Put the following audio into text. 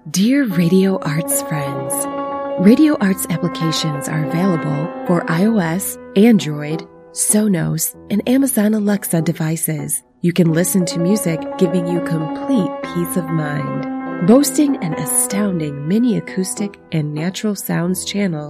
Dear Radio Arts friends, Radio Arts applications are available for iOS, Android, Sonos, and Amazon Alexa devices. You can listen to music giving you complete peace of mind. Boasting an astounding mini acoustic and natural sounds channel